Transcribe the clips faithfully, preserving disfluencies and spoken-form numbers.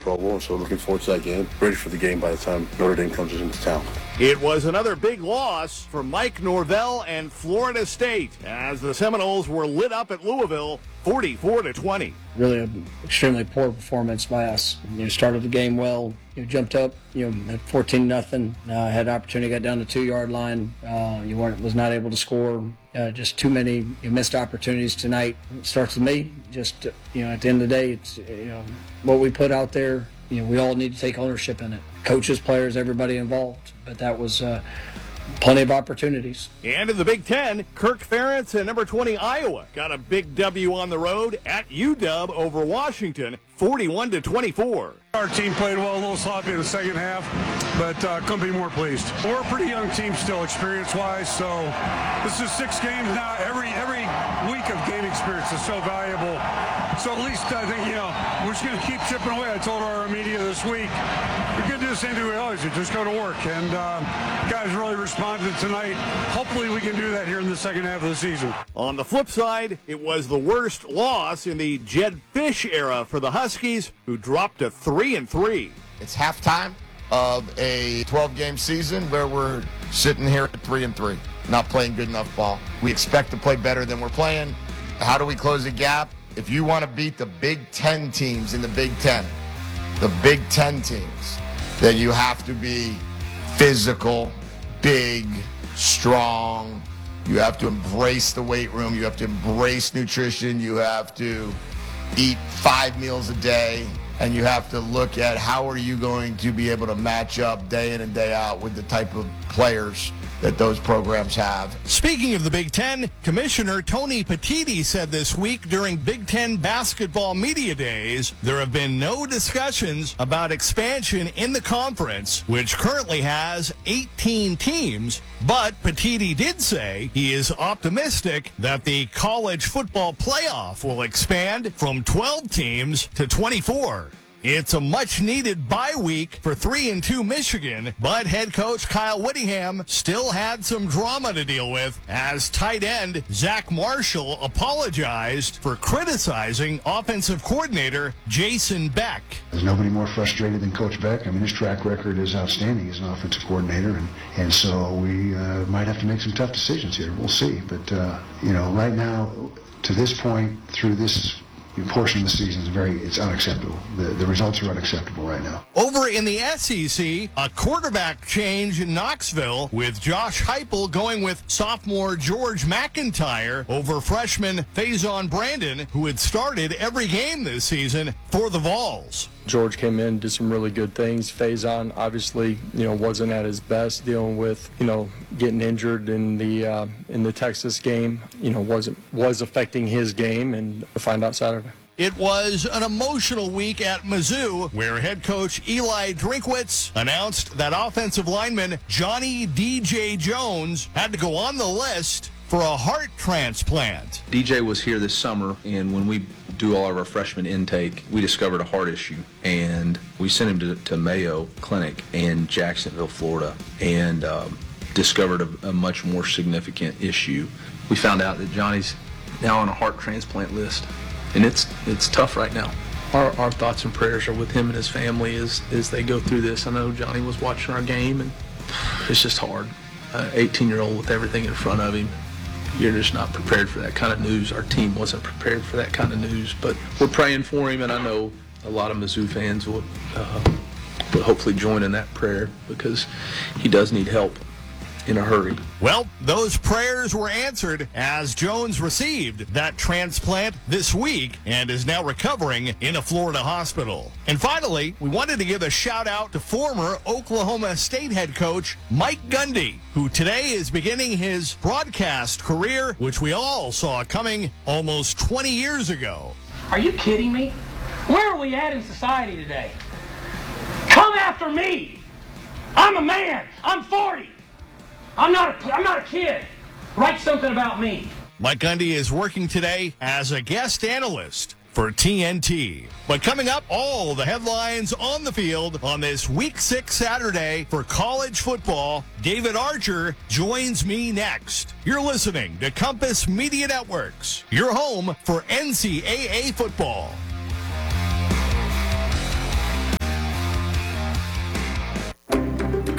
Provo, and so looking forward to that game. Ready for the game by the time Notre Dame comes into town. It was another big loss for Mike Norvell and Florida State as the Seminoles were lit up at Louisville forty-four to twenty. Really an extremely poor performance by us. You know, started the game well, you know, jumped up, you know, at fourteen nothing. Uh, had an opportunity, got down the two-yard line. Uh, you weren't was not able to score. Uh, just too many you know, missed opportunities tonight. It starts with me. Just you know, at the end of the day, it's you know what we put out there. You know, we all need to take ownership in it. Coaches, players, everybody involved. But that was uh, plenty of opportunities. And in the Big Ten, Kirk Ferentz and number twenty Iowa got a big W on the road at U W over Washington, forty-one to twenty-four. Our team played well, a little sloppy in the second half, but uh, couldn't be more pleased. We're a pretty young team still, experience-wise, so this is six games now. Every every week of game experience is so valuable. So at least I think, you know, we're just going to keep chipping away. I told our media this week, we're going to do the same thing we always do, just go to work. And uh, guys really responded tonight. Hopefully we can do that here in the second half of the season. On the flip side, it was the worst loss in the Jedd Fisch era for the Huskies, who dropped to three and three. It's halftime of a twelve-game season where we're sitting here at three and three, not playing good enough ball. We expect to play better than we're playing. How do we close the gap? If you want to beat the Big Ten teams in the Big Ten, the Big Ten teams, then you have to be physical, big, strong. You have to embrace the weight room. You have to embrace nutrition. You have to eat five meals a day. And you have to look at how are you going to be able to match up day in and day out with the type of players that those programs have. Speaking of the Big Ten, Commissioner Tony Petitti said this week during Big Ten basketball media days, there have been no discussions about expansion in the conference, which currently has eighteen teams. But Petitti did say he is optimistic that the college football playoff will expand from twelve teams to twenty-four. It's a much-needed bye week for three and two Michigan, but head coach Kyle Whittingham still had some drama to deal with as tight end Zach Marshall apologized for criticizing offensive coordinator Jason Beck. There's nobody more frustrated than Coach Beck. I mean, his track record is outstanding as an offensive coordinator, and, and so we uh, might have to make some tough decisions here. We'll see. But, uh, you know, right now, to this point, through this portion of the season is very, it's unacceptable. The, the results are unacceptable right now. Over in the S E C, a quarterback change in Knoxville with Josh Heupel going with sophomore George McIntyre over freshman Faison Brandon, who had started every game this season for the Vols. George came in, did some really good things. Faison obviously, you know, wasn't at his best, dealing with, you know, getting injured in the uh, in the Texas game. You know, wasn't was affecting his game, and we'll find out Saturday. It was an emotional week at Mizzou, where head coach Eli Drinkwitz announced that offensive lineman Johnny D J Jones had to go on the list for a heart transplant. D J was here this summer, and when we do all of our freshman intake, we discovered a heart issue, and we sent him to, to Mayo Clinic in Jacksonville, Florida, and um, discovered a, a much more significant issue. We found out that Johnny's now on a heart transplant list, and it's it's tough right now. Our, our thoughts and prayers are with him and his family as, as they go through this. I know Johnny was watching our game, and it's just hard. An eighteen-year-old with everything in front of him, you're just not prepared for that kind of news. Our team wasn't prepared for that kind of news, but we're praying for him, and I know a lot of Mizzou fans will, uh, will hopefully join in that prayer because he does need help in a hurry. Well, those prayers were answered as Jones received that transplant this week and is now recovering in a Florida hospital. And finally, we wanted to give a shout out to former Oklahoma State head coach Mike Gundy, who today is beginning his broadcast career, which we all saw coming almost twenty years ago. Are you kidding me? Where are we at in society today? Come after me. I'm a man. I'm forty. I'm not a, I'm not a kid. Write something about me. Mike Gundy is working today as a guest analyst for T N T. But coming up, all the headlines on the field on this Week six Saturday for college football. David Archer joins me next. You're listening to Compass Media Networks, your home for N C double A football.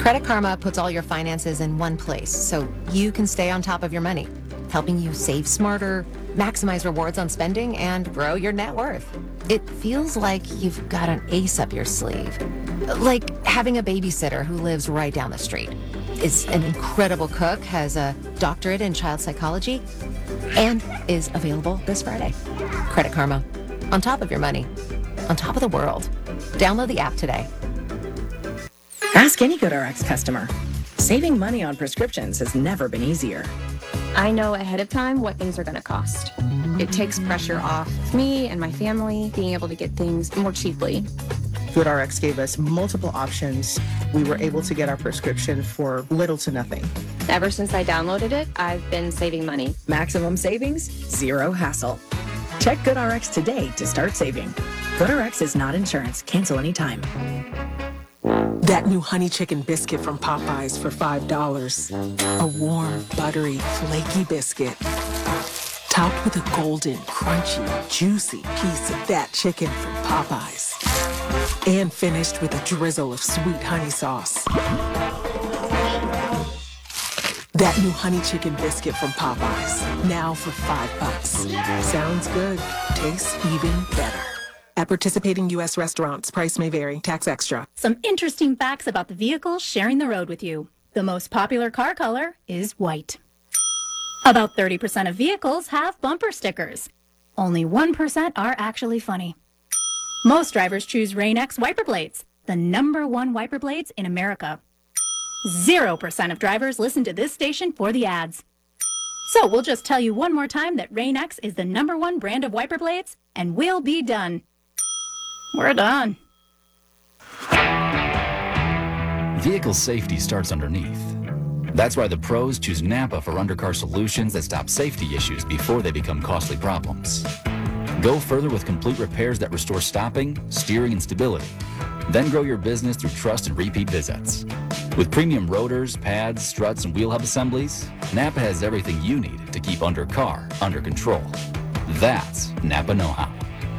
Credit Karma puts all your finances in one place so you can stay on top of your money, helping you save smarter, maximize rewards on spending, and grow your net worth. It feels like you've got an ace up your sleeve. Like having a babysitter who lives right down the street, is an incredible cook, has a doctorate in child psychology, and is available this Friday. Credit Karma. On top of your money. On top of the world. Download the app today. Ask any GoodRx customer. Saving money on prescriptions has never been easier. I know ahead of time what things are going to cost. It takes pressure off me and my family being able to get things more cheaply. GoodRx gave us multiple options. We were able to get our prescription for little to nothing. Ever since I downloaded it, I've been saving money. Maximum savings, zero hassle. Check GoodRx today to start saving. GoodRx is not insurance. Cancel anytime. That new honey chicken biscuit from Popeyes for five dollars. A warm, buttery, flaky biscuit. Topped with a golden, crunchy, juicy piece of that chicken from Popeyes. And finished with a drizzle of sweet honey sauce. That new honey chicken biscuit from Popeyes. Now for five bucks. Sounds good. Tastes even better. At participating U S restaurants, price may vary. Tax extra. Some interesting facts about the vehicles sharing the road with you. The most popular car color is white. About thirty percent of vehicles have bumper stickers. Only one percent are actually funny. Most drivers choose Rain-X wiper blades, the number one wiper blades in America. Zero percent of drivers listen to this station for the ads. So we'll just tell you one more time that Rain-X is the number one brand of wiper blades, and we'll be done. We're done. Vehicle safety starts underneath. That's why the pros choose Napa for undercar solutions that stop safety issues before they become costly problems. Go further with complete repairs that restore stopping, steering, and stability. Then grow your business through trust and repeat visits. With premium rotors, pads, struts, and wheel hub assemblies, Napa has everything you need to keep undercar under control. That's Napa know-how.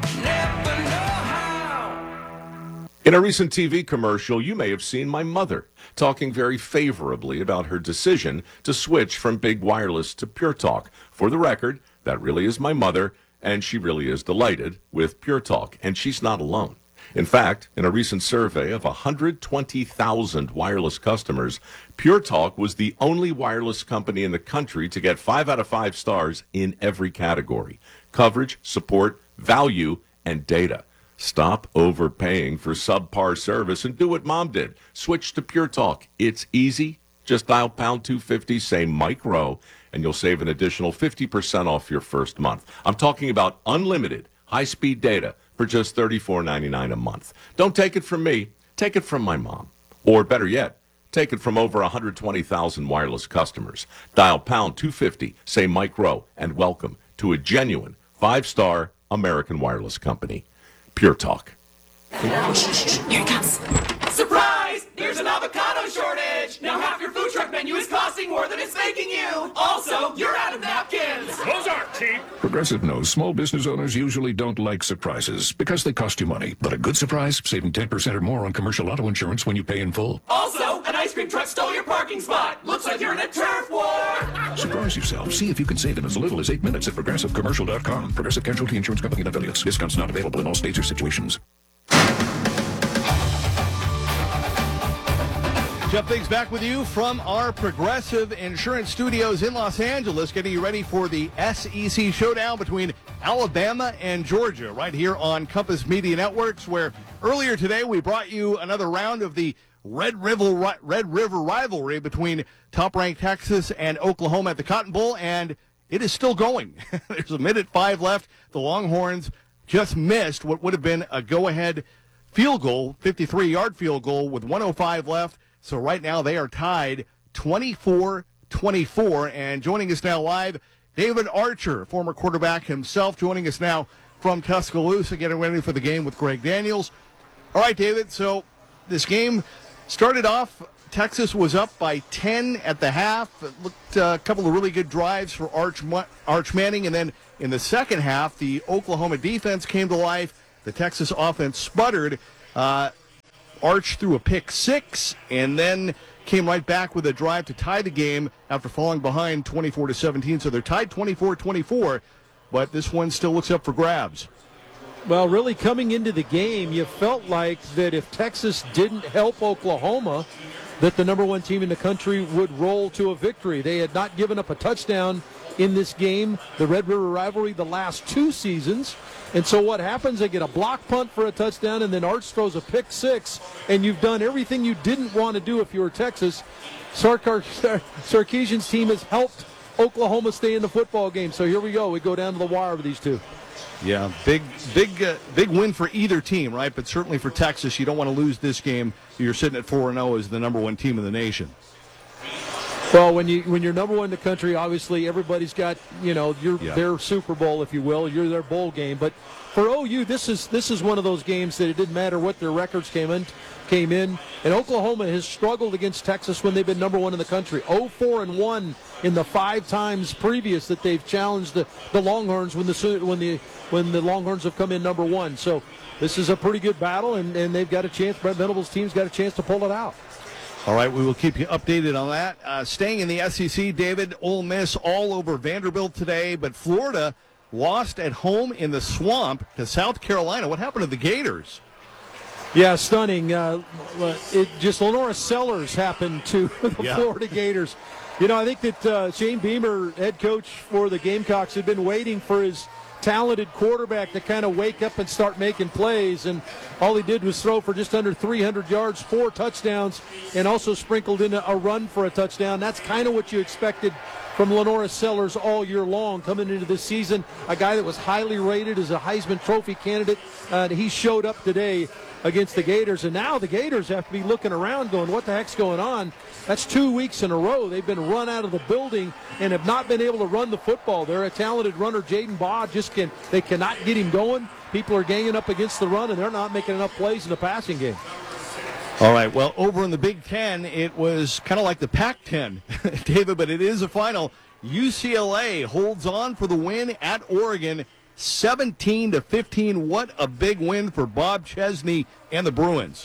In a recent T V commercial, you may have seen my mother talking very favorably about her decision to switch from big wireless to Pure Talk. For the record, that really is my mother, and she really is delighted with Pure Talk, and she's not alone. In fact, in a recent survey of one hundred twenty thousand wireless customers, Pure Talk was the only wireless company in the country to get five out of five stars in every category: coverage, support, value, and data. Stop overpaying for subpar service and do what Mom did. Switch to Pure Talk. It's easy. Just dial pound two fifty, say Mike Rowe, and you'll save an additional fifty percent off your first month. I'm talking about unlimited high-speed data for just thirty-four ninety-nine a month. Don't take it from me. Take it from my mom. Or better yet, take it from over one hundred twenty thousand wireless customers. Dial pound two fifty, say Mike Rowe, and welcome to a genuine five-star American wireless company. Pure Talk. Here it comes. Surprise! There's an avocado shortage! Now half your food truck menu is costing more than it's making you! Also, you're out of napkins! Those aren't cheap! Progressive knows small business owners usually don't like surprises because they cost you money. But a good surprise, saving ten percent or more on commercial auto insurance when you pay in full. Also, an ice cream truck stole your parking spot! Looks like you're in a turf war! Surprise yourself. See if you can save in as little as eight minutes at progressive commercial dot com. Progressive Casualty Insurance Company and affiliates. Discounts not available in all states or situations. Jeff Biggs back with you from our Progressive Insurance Studios in Los Angeles, getting you ready for the S E C showdown between Alabama and Georgia right here on Compass Media Networks, where earlier today we brought you another round of the Red River, Red River rivalry between top-ranked Texas and Oklahoma at the Cotton Bowl, and it is still going. There's a minute five left. The Longhorns just missed what would have been a go-ahead field goal, fifty-three-yard field goal with one oh five left. So right now they are tied twenty-four twenty-four. And joining us now live, David Archer, former quarterback himself, joining us now from Tuscaloosa, getting ready for the game with Greg Daniels. All right, David, so this game started off, Texas was up by ten at the half. It looked uh, a couple of really good drives for Arch, Arch Manning. And then in the second half, the Oklahoma defense came to life. The Texas offense sputtered. Uh, Arch threw a pick six, and then came right back with a drive to tie the game after falling behind twenty-four to seventeen. So they're tied twenty-four twenty-four, but this one still looks up for grabs. Well, really coming into the game, you felt like that if Texas didn't help Oklahoma, that the number one team in the country would roll to a victory. They had not given up a touchdown in this game, the Red River rivalry, the last two seasons. And so what happens, they get a block punt for a touchdown, and then Arch throws a pick six, and you've done everything you didn't want to do if you were Texas. Sarkar, Sarkisian's team has helped Oklahoma stay in the football game. So here we go. We go down to the wire with these two. Yeah, big, big, uh, big win for either team, right? But certainly for Texas, you don't want to lose this game. You're sitting at four and zero as the number one team in the nation. Well, when you when you're number one in the country, obviously everybody's got, you know, your Yeah. their Super Bowl, if you will, you're their bowl game. But for O U, this is this is one of those games that it didn't matter what their records came in, came in. And Oklahoma has struggled against Texas when they've been number one in the country. oh four and one in the five times previous that they've challenged the, the Longhorns when the when the when the Longhorns have come in number one. So this is a pretty good battle, and, and they've got a chance. Brent Venables' team's got a chance to pull it out. All right, we will keep you updated on that. Uh, staying in the S E C, David, Ole Miss all over Vanderbilt today, but Florida lost at home in the Swamp to South Carolina. What happened to the Gators? Yeah, stunning. Uh, it just Lenora Sellers happened to the Yeah. Florida Gators. You know, I think that uh, Shane Beamer, head coach for the Gamecocks, had been waiting for his talented quarterback to kind of wake up and start making plays, and all he did was throw for just under three hundred yards, four touchdowns, and also sprinkled in a, a run for a touchdown. That's kind of what you expected from Lenora Sellers all year long coming into this season, a guy that was highly rated as a Heisman Trophy candidate. Uh, he showed up today against the Gators, and now the Gators have to be looking around going, what the heck's going on? That's two weeks in a row they've been run out of the building and have not been able to run the football. They're a talented runner. Jaden Baugh just can they cannot get him going. People are ganging up against the run, and they're not making enough plays in the passing game. All right, well, over in the Big Ten, it was kind of like the Pac ten, David, but it is a final. U C L A holds on for the win at Oregon, seventeen to fifteen. What a big win for Bob Chesney and the Bruins.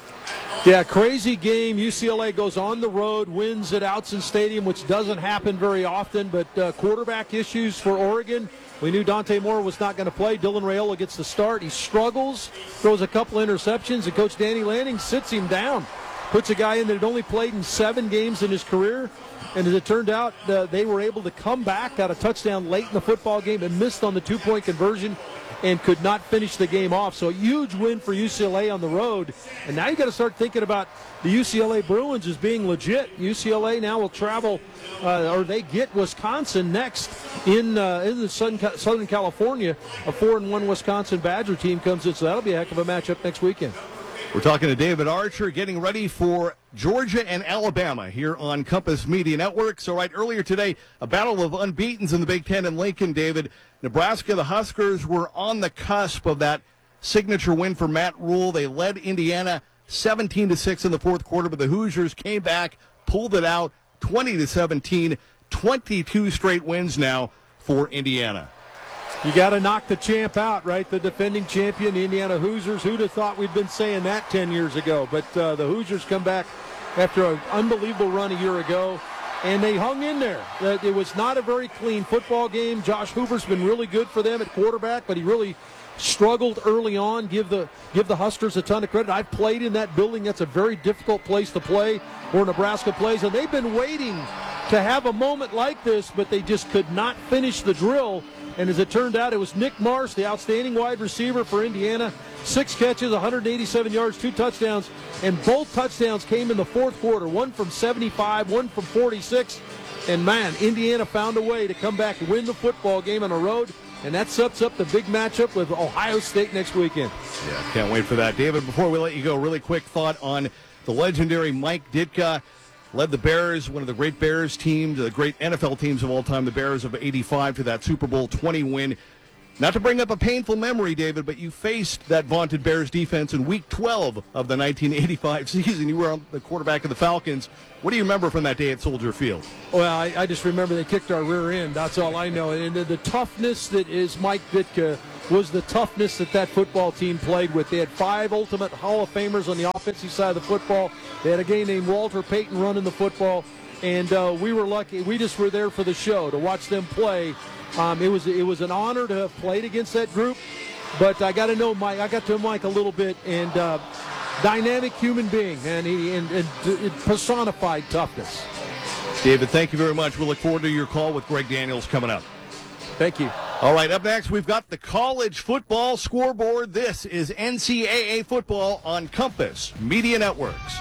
Yeah, crazy game. U C L A goes on the road, wins at Outson Stadium, which doesn't happen very often, but uh, quarterback issues for Oregon. We knew Dante Moore was not going to play. Dylan Raiola gets the start. He struggles, throws a couple interceptions, and Coach Danny Lanning sits him down. Puts a guy in that had only played in seven games in his career. And as it turned out, uh, they were able to come back, got a touchdown late in the football game and missed on the two-point conversion and could not finish the game off. So a huge win for U C L A on the road. And now you got to start thinking about the U C L A Bruins as being legit. U C L A now will travel, uh, or they get Wisconsin next in uh, in the Southern, Southern California. A four and one Wisconsin Badger team comes in, so that'll be a heck of a matchup next weekend. We're talking to David Archer, getting ready for Georgia and Alabama here on Compass Media Network. So right earlier today, a battle of unbeatens in the Big Ten in Lincoln, David. Nebraska, the Huskers were on the cusp of that signature win for Matt Rule. They led Indiana seventeen to six in the fourth quarter, but the Hoosiers came back, pulled it out twenty to seventeen, twenty-two straight wins now for Indiana. You got to knock the champ out, right? The defending champion, the Indiana Hoosiers. Who'd have thought we'd been saying that ten years ago? But uh, the Hoosiers come back after an unbelievable run a year ago, and they hung in there. Uh, it was not a very clean football game. Josh Hoover's been really good for them at quarterback, but he really struggled early on. Give the give the Huskers a ton of credit. I've played in that building. That's a very difficult place to play where Nebraska plays, and they've been waiting to have a moment like this, but they just could not finish the drill. And as it turned out, it was Nick Marsh, the outstanding wide receiver for Indiana. Six catches, one hundred eighty-seven yards, two touchdowns. And both touchdowns came in the fourth quarter. One from seventy-five, one from forty-six. And, man, Indiana found a way to come back and win the football game on the road. And that sets up the big matchup with Ohio State next weekend. Yeah, can't wait for that. David, before we let you go, really quick thought on the legendary Mike Ditka. Led the Bears, one of the great Bears teams, the great N F L teams of all time, the Bears of eighty-five, to that Super Bowl twenty win. Not to bring up a painful memory, David, but you faced that vaunted Bears defense in Week twelve of the nineteen eighty-five season. You were on the quarterback of the Falcons. What do you remember from that day at Soldier Field? Well, I, I just remember they kicked our rear end. That's all I know. And the, the toughness that is Mike Ditka was the toughness that that football team played with. They had five ultimate Hall of Famers on the offensive side of the football. They had a guy named Walter Payton running the football, and uh, we were lucky. We just were there for the show to watch them play. Um, it was it was an honor to have played against that group, but I got to know Mike. I got to know Mike a little bit, and uh, dynamic human being, and he and, and, and personified toughness. David, thank you very much. We'll look forward to your call with Greg Daniels coming up. Thank you. All right, up next, we've got the college football scoreboard. This is N C double A football on Compass Media Networks.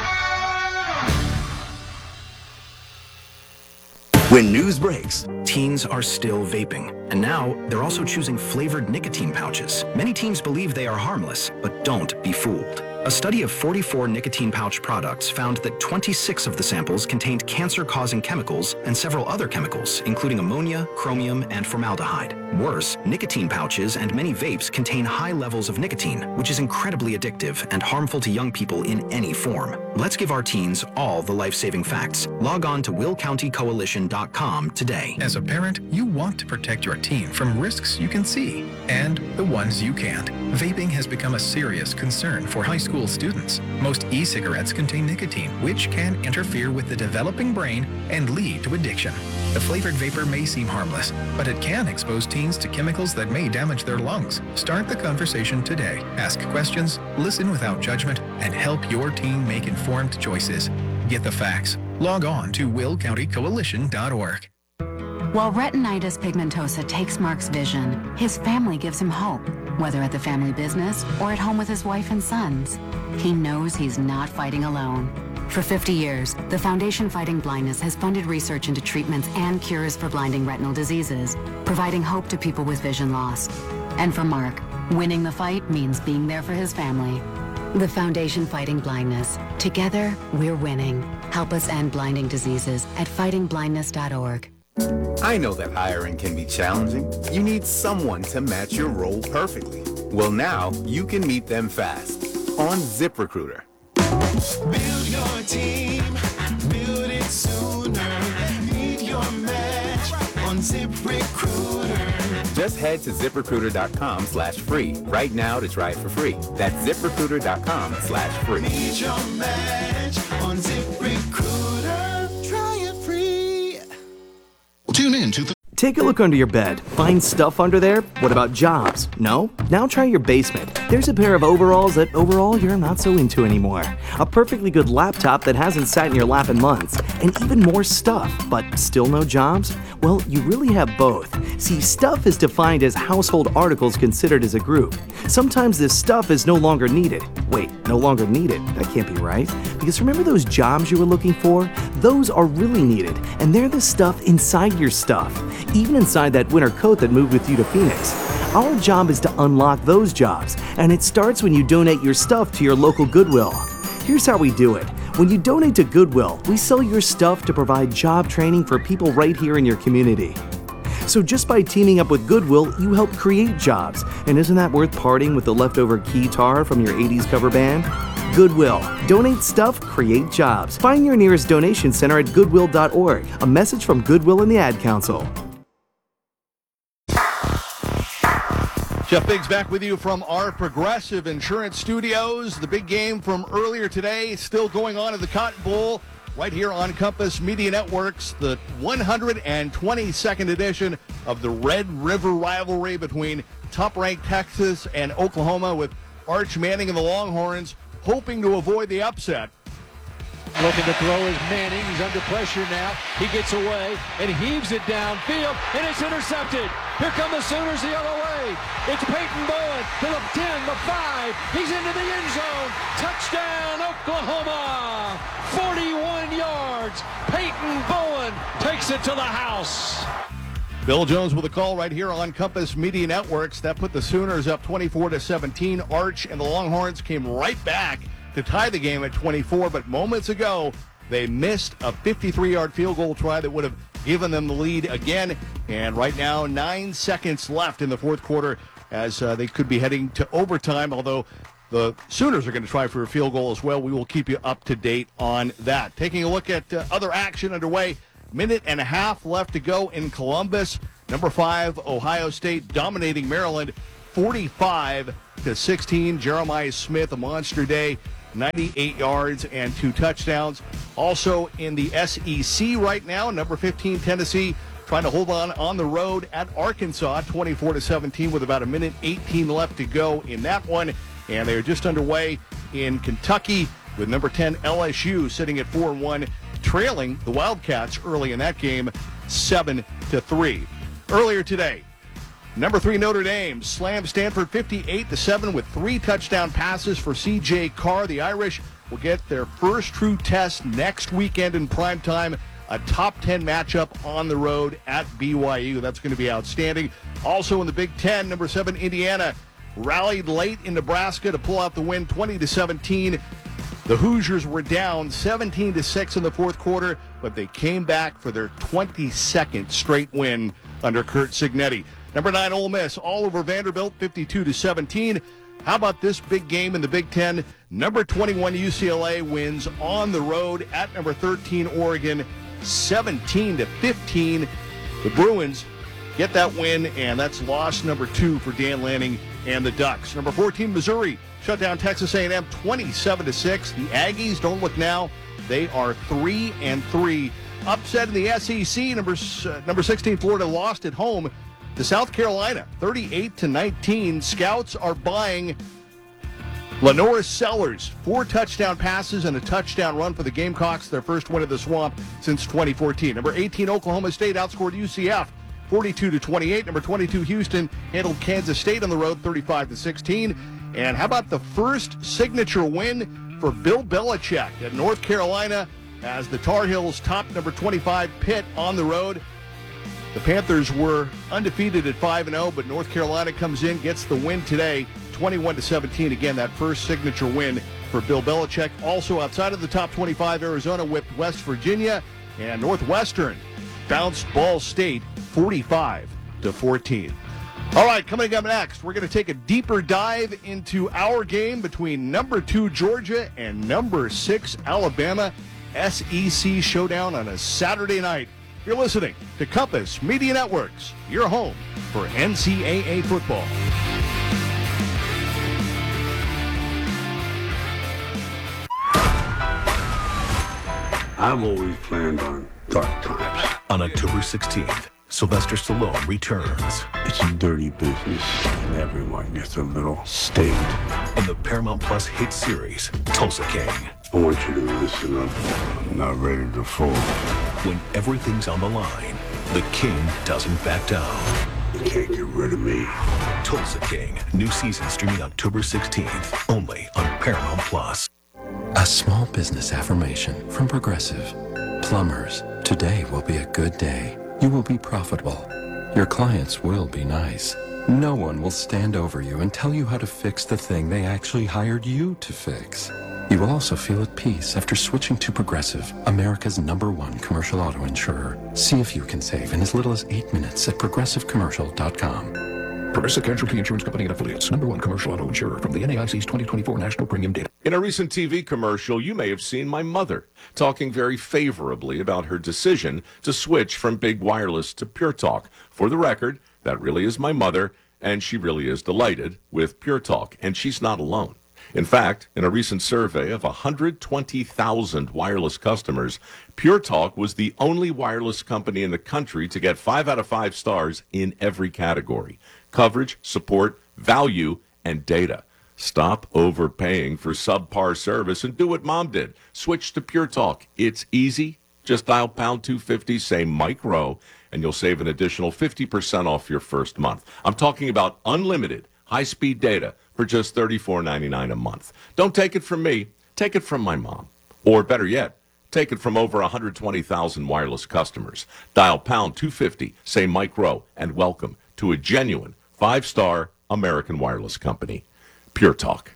When news breaks, teens are still vaping. And now, they're also choosing flavored nicotine pouches. Many teens believe they are harmless, but don't be fooled. A study of forty-four nicotine pouch products found that twenty-six of the samples contained cancer-causing chemicals and several other chemicals, including ammonia, chromium, and formaldehyde. Worse, nicotine pouches and many vapes contain high levels of nicotine, which is incredibly addictive and harmful to young people in any form. Let's give our teens all the life-saving facts. Log on to will county coalition dot com today. As a parent, you want to protect your teen from risks you can see and the ones you can't. Vaping has become a serious concern for high school students. Most e-cigarettes contain nicotine, which can interfere with the developing brain and lead to addiction. The flavored vapor may seem harmless, but it can expose teens to chemicals that may damage their lungs. Start the conversation today. Ask questions, listen without judgment, and help your teen make informed choices. Get the facts. Log on to will county coalition dot org. While retinitis pigmentosa takes Mark's vision, his family gives him hope, whether at the family business or at home with his wife and sons. He knows he's not fighting alone. For fifty years, the Foundation Fighting Blindness has funded research into treatments and cures for blinding retinal diseases, providing hope to people with vision loss. And for Mark, winning the fight means being there for his family. The Foundation Fighting Blindness. Together, we're winning. Help us end blinding diseases at fighting blindness dot org. I know that hiring can be challenging. You need someone to match your role perfectly. Well, now you can meet them fast on ZipRecruiter. Build your team, build it sooner. Meet your match on ZipRecruiter. Just head to ZipRecruiter dot com slash free right now to try it for free. That's ZipRecruiter dot com slash free. Meet your match on ZipRecruiter. Try it free. Tune in to the... Take a look under your bed. Find stuff under there? What about jobs? No? Now try your basement. There's a pair of overalls that overall you're not so into anymore. A perfectly good laptop that hasn't sat in your lap in months. And even more stuff, but still no jobs? Well, you really have both. See, stuff is defined as household articles considered as a group. Sometimes this stuff is no longer needed. Wait, no longer needed? That can't be right. Because remember those jobs you were looking for? Those are really needed, and they're the stuff inside your stuff. Even inside that winter coat that moved with you to Phoenix. Our job is to unlock those jobs, and it starts when you donate your stuff to your local Goodwill. Here's how we do it. When you donate to Goodwill, we sell your stuff to provide job training for people right here in your community. So just by teaming up with Goodwill, you help create jobs. And isn't that worth parting with the leftover guitar from your eighties cover band? Goodwill. Donate stuff, create jobs. Find your nearest donation center at goodwill dot org. A message from Goodwill and the Ad Council. Jeff Biggs back with you from our Progressive Insurance Studios. The big game from earlier today still going on at the Cotton Bowl right here on Compass Media Networks. The one hundred twenty-second edition of the Red River rivalry between top-ranked Texas and Oklahoma, with Arch Manning and the Longhorns hoping to avoid the upset. Looking to throw is Manning. He's under pressure now. He gets away and heaves it downfield, and it's intercepted. Here come the Sooners the other way. It's Peyton Bowen to the ten, the five. He's into the end zone. Touchdown, Oklahoma. forty-one yards. Peyton Bowen takes it to the house. Bill Jones with a call right here on Compass Media Networks. That put the Sooners up twenty-four to seventeen. Arch and the Longhorns came right back to tie the game at twenty-four, but moments ago they missed a fifty-three-yard field goal try that would have given them the lead again. And right now, nine seconds left in the fourth quarter as uh, they could be heading to overtime, although the Sooners are going to try for a field goal as well. We will keep you up to date on that. Taking a look at uh, other action underway, minute and a half left to go in Columbus. Number five, Ohio State dominating Maryland forty-five to sixteen. Jeremiah Smith, a monster day, ninety-eight yards and two touchdowns. Also in the S E C right now, number fifteen, Tennessee, trying to hold on on the road at Arkansas, twenty-four to seventeen with about a minute eighteen left to go in that one. And they're just underway in Kentucky with number ten, L S U, sitting at four and one, trailing the Wildcats early in that game, seven to three. Earlier today, number three, Notre Dame slammed Stanford fifty-eight to seven with three touchdown passes for C J Carr. The Irish will get their first true test next weekend in primetime, a top ten matchup on the road at B Y U. That's going to be outstanding. Also in the Big Ten, number seven, Indiana rallied late in Nebraska to pull out the win, twenty to seventeen. The Hoosiers were down seventeen to six in the fourth quarter, but they came back for their twenty-second straight win under Curt Cignetti. Number nine, Ole Miss, all over Vanderbilt, fifty-two to seventeen. How about this big game in the Big Ten? Number twenty-one, U C L A wins on the road at number thirteen, Oregon, seventeen to fifteen. The Bruins get that win, and that's loss number two for Dan Lanning and the Ducks. Number fourteen, Missouri shut down Texas A and M twenty-seven to six. The Aggies, don't look now, they are three and three. Upset in the S E C, number uh, number sixteen, Florida lost at home to South Carolina, thirty-eight to nineteen. Scouts are buying Lenora Sellers, four touchdown passes and a touchdown run for the Gamecocks, their first win of the Swamp since twenty fourteen. Number eighteen, Oklahoma State outscored U C F forty-two to twenty-eight. Number twenty-two, Houston handled Kansas State on the road thirty-five to sixteen. And how about the first signature win for Bill Belichick at North Carolina as the Tar Heels top number twenty-five Pitt on the road. The Panthers were undefeated at five and oh, but North Carolina comes in, gets the win today, twenty-one to seventeen. Again, that first signature win for Bill Belichick. Also outside of the top twenty-five, Arizona whipped West Virginia, and Northwestern bounced Ball State forty-five to fourteen. All right, coming up next, we're going to take a deeper dive into our game between number two Georgia and number six Alabama. S E C showdown on a Saturday night. You're listening to Compass Media Networks, your home for N C double A football. I've always planned on dark times. On October sixteenth, Sylvester Stallone returns. It's a dirty business, and everyone gets a little stained. In the Paramount Plus hit series, Tulsa King. I want you to listen up. I'm not ready to fold. When everything's on the line, the King doesn't back down. You can't get rid of me. Tulsa King, new season streaming October sixteenth, only on Paramount Plus. A small business affirmation from Progressive. Plumbers, today will be a good day. You will be profitable. Your clients will be nice. No one will stand over you and tell you how to fix the thing they actually hired you to fix. You will also feel at peace after switching to Progressive, America's number one commercial auto insurer. See if you can save in as little as eight minutes at progressive commercial dot com. Progressive Casualty Insurance Company and Affiliates, number one commercial auto insurer from the N A I C's twenty twenty-four National Premium Data. In a recent T V commercial, you may have seen my mother talking very favorably about her decision to switch from big wireless to Pure Talk. For the record, that really is my mother, and she really is delighted with Pure Talk, and she's not alone. In fact, in a recent survey of one hundred twenty thousand wireless customers, Pure Talk was the only wireless company in the country to get five out of five stars in every category: coverage, support, value, and data. Stop overpaying for subpar service and do what Mom did. Switch to Pure Talk. It's easy. Just dial pound two fifty, say Mike Rowe, and you'll save an additional fifty percent off your first month. I'm talking about unlimited high-speed data for just thirty-four ninety-nine a month. Don't take it from me. Take it from my mom. Or better yet, take it from over one hundred twenty thousand wireless customers. Dial pound two fifty, say Mike Rowe, and welcome to a genuine five-star American wireless company. Pure Talk.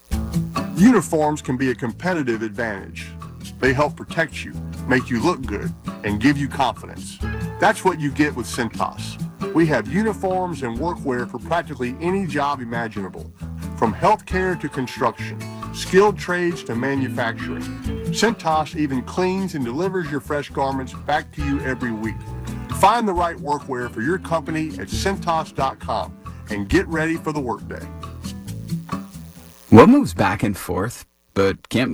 Uniforms can be a competitive advantage. They help protect you, make you look good, and give you confidence. That's what you get with Cintas. We have uniforms and workwear for practically any job imaginable, from healthcare to construction, skilled trades to manufacturing. Cintas even cleans and delivers your fresh garments back to you every week. Find the right workwear for your company at Cintas dot com and get ready for the workday. What moves back and forth but can't